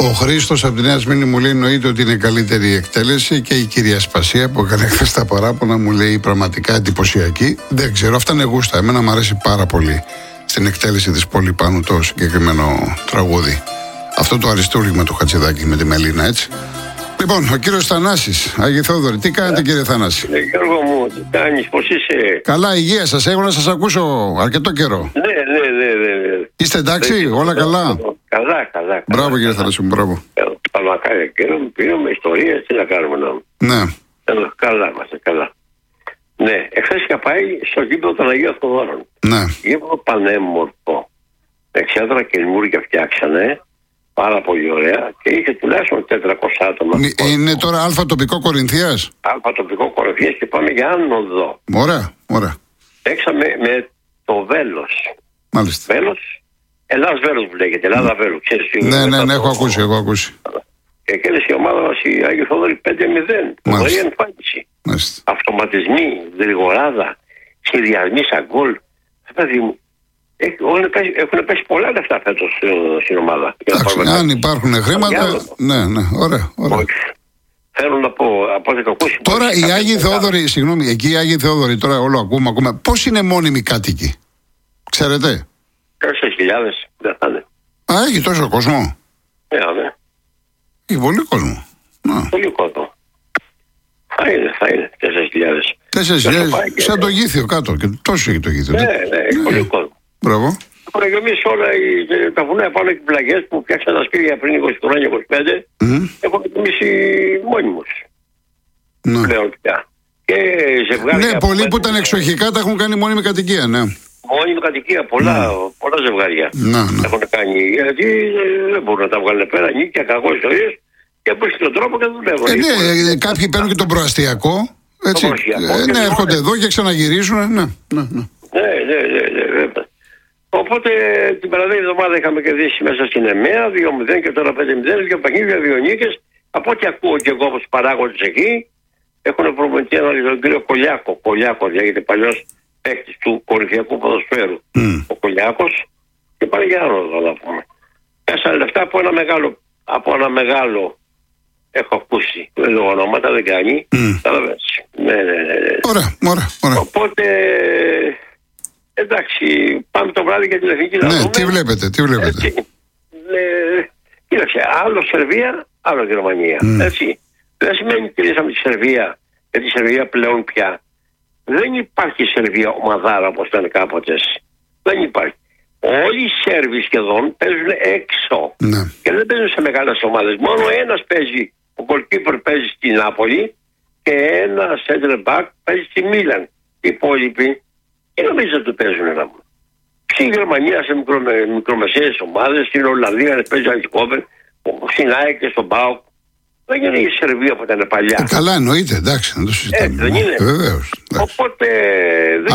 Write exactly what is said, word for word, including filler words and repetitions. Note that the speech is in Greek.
Ο Χρήστος από τη Νέα Σμύρνη μου λέει εννοείται ότι είναι καλύτερη η εκτέλεση, και η κυρία Σπασία που έκανε χθες τα παράπονα μου λέει πραγματικά εντυπωσιακή. Δεν ξέρω, αυτά είναι γούστα. Εμένα μου αρέσει πάρα πολύ στην εκτέλεση της Πολυπάνου το συγκεκριμένο τραγούδι. Αυτό το αριστούργημα του Χατζηδάκη με τη Μελίνα, έτσι. Λοιπόν, ο κύριος Θανάσης, Άγιε Θεόδωρη, τι κάνετε κύριε Θανάση? Ναι, Γιώργο μου, τι κάνεις, πώς είσαι? Καλά, υγεία σας, έχω να σας ακούσω αρκετό καιρό. Ναι, ναι, ναι, ναι, ναι. Είστε εντάξει, Ναι, όλα καλά? Καλά, καλά. Μπράβο κύριε Θανάση μου, μπράβο. Παλακάρια καιρό, πήραμε ιστορίες, τι να κάνουμε να. Ναι. Καλά είμαστε, καλά. Ναι, εχθές είχα πάει στο γήπεδο των Αγίων Θοδόρων. Ναι. Γήπεδο πανέμορφο. Εξέδρα καινούργια φτιάξανε. Πάρα πολύ ωραία, και είχε τουλάχιστον τετρακόσια άτομα. Είναι τώρα αλφα τοπικό Κορινθίας. Αλφα τοπικό Κορινθίας και πάμε για άνοδο. Ωραία, ωραία. Παίξαμε με το Βέλος. Μάλιστα. Βέλος, Ελλάς Βέλος που λέγεται, Ελλάδα Βέλος. Ναι, ναι, ναι, έχω ακούσει, έχω ακούσει. Και κέρδισε η ομάδα μας η Άγιο Θόδωρη πέντε μηδέν. Πολύ εμφάνιση. Μάλιστα. Αυτοματισμοί, γρηγοράδα, σχεδιασμοί σαν γκολ. Παιδί μου, έχουν πέσει πολλά λεφτά φέτος στην ομάδα. Εντάξει, αν υπάρχουν χρήματα. Ναι, ναι, ωραία, ωραία. Θέλω να πω, από ό,τι το ακούσει. Τώρα οι Άγιοι Θεόδωροι, συγγνώμη, εκεί οι Άγιοι Θεόδωροι, τώρα όλο ακούμε, ακούμε. Πώς είναι μόνιμοι κάτοικοι, ξέρετε? τέσσερις χιλιάδες δεν θα είναι. Α, έχει τόσο κόσμο? Ναι, ναι. Έχει πολύ κόσμο. Να. Πολύ κόσμο. Θα είναι, θα είναι τέσσερις χιλιάδες. τέσσερις χιλιάδες, σαν το Γήθιο κάτω. Και τόσο έχει το Γήθιο. Ναι, ναι, έχει πολύ κόσμο. Μπράβο. Έχουν γεμίσει όλα οι, τα βουνά πάνω και οι πλαγιές που φτιάξαν τα σπίτια πριν είκοσι χρόνια, είκοσι πέντε. Mm. Έχουν γεμίσει μόνιμους. Ναι. Πλέον πια. Και ζευγάρια. Ναι, πολλοί που ήταν εξοχικά τα έχουν κάνει μόνιμη κατοικία, ναι. Μόνιμη κατοικία, πολλά, mm. πολλά ζευγάρια ναι, ναι. έχουν κάνει. Γιατί δεν μπορούν να τα βγάλουν πέρα, νίκια, κακό ιστορίες, και βρίσκουν τον τρόπο και δουλεύουν. Ε, ναι, ε, κάποιοι παίρνουν και τον προαστιακό. Έτσι. Ε, ναι, έρχονται εδώ και ξαναγυρίζουν. Ναι, ναι, ναι. Ναι, ναι, ναι, ναι, ναι. Οπότε την περασμένη εβδομάδα είχαμε κερδίσει μέσα στην ΕΜΕΑ δύο μηδέν και τώρα πέντε μηδέν, δύο παιχνίδια, δύο νίκες. Από ό,τι ακούω και εγώ από τους παράγοντες εκεί, έχουν προμονητή έναν τον κύριο Κολιάκο. Κολιάκο λέγεται, παλιός παίκτης του κορυφαίου ποδοσφαίρου. Mm. Ο Κολιάκος, και πάνε για άνοδο να πούμε. Πέσανε λεφτά από ένα μεγάλο, από ένα μεγάλο, έχω ακούσει, δεν λέω ονόματα, δεν κάνει. Mm. Ναι, ναι, ναι, ναι. Ωραία, ωραία, ωραία. Οπότε, εντάξει, πάμε το βράδυ για την εθνική να ναι, δούμε. τι βλέπετε, τι βλέπετε. Έτσι, ναι, κοίταξε, άλλο Σερβία, άλλο Γερμανία. Mm. Έτσι. Δεν σημαίνει ότι κερδίσαμε τη Σερβία, γιατί η Σερβία πλέον πια δεν υπάρχει Σερβία ομαδάρα όπως ήταν κάποτε. Δεν υπάρχει. Όλοι οι Σέρβοι σχεδόν παίζουν έξω. Ναι. Και δεν παίζουν σε μεγάλες ομάδες. Μόνο ένας παίζει, ο goalkeeper παίζει στη Νάπολη και ένα center back παίζει στη Μίλαν. Οι υπόλοιποι δεν νομίζω ότι παίζουν ένα μου. Στην Γερμανία σε μικρο, μικρομεσαίες ομάδες, στην Ολλανδία παίζει αντικόπερ, στην ΑΕΚ και στον ΠΑΟΚ. Δεν είναι η Σερβία που ήταν παλιά. Ε, καλά εννοείται, εντάξει, να το συζητάμε. Ε, δεν είναι. Βεβαίως. Οπότε